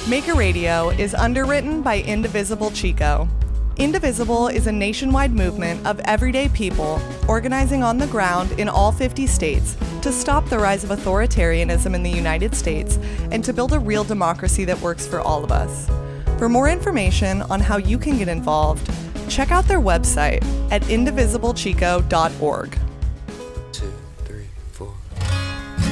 Maker Radio is underwritten by Indivisible Chico. Indivisible is a nationwide movement of everyday people organizing on the ground in all 50 states to stop the rise of authoritarianism in the United States and to build a real democracy that works for all of us. For more information on how you can get involved, check out their website at indivisiblechico.org.